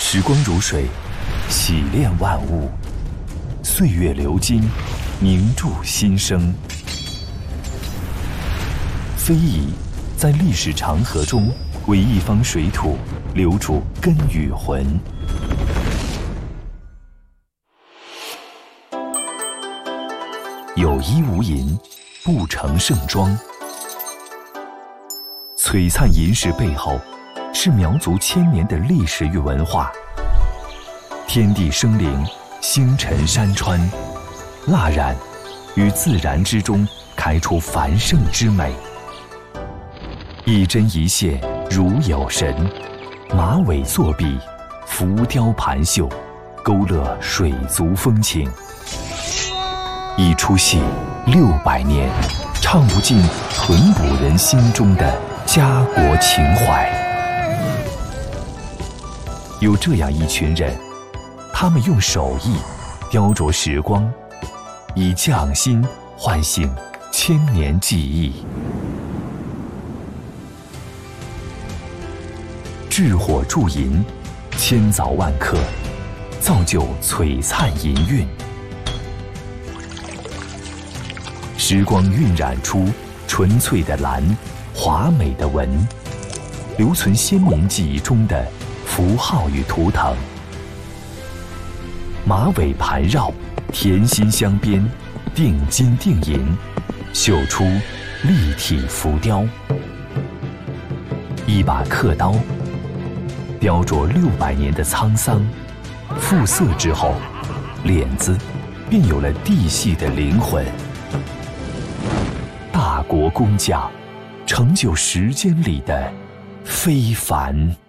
时光如水，洗炼万物；岁月流金，凝铸新生。非遗在历史长河中，为一方水土留住根与魂。有衣无银，不成盛装。璀璨银饰背后，是苗族千年的历史与文化。天地生灵，星辰山川，蜡染于自然之中开出繁盛之美。一针一线如有神，马尾作笔，浮雕盘绣，勾勒水族风情。一出戏600年，唱不尽屯捕人心中的家国情怀。有这样一群人，他们用手艺雕琢时光，以匠心唤醒千年记忆。制火铸银，千凿万刻，造就璀璨银韵。时光晕染出纯粹的蓝，华美的纹，留存先民记忆中的符号与图腾。马尾盘绕，甜心镶边，定金定银，绣出立体浮雕。一把刻刀，雕琢600年的沧桑，复色之后，脸子便有了地系的灵魂。大国工匠，成就时间里的非凡。